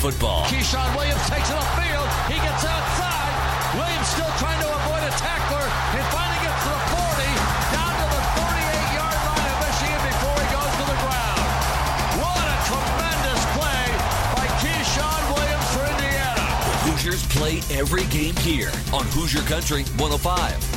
football. Keyshawn Williams takes it upfield. He gets outside. Williams still trying to avoid a tackler and finally gets to the 40, down to the 38-yard line of Michigan before he goes to the ground. What a tremendous play by Keyshawn Williams for Indiana. The Hoosiers play every game here on Hoosier Country 105.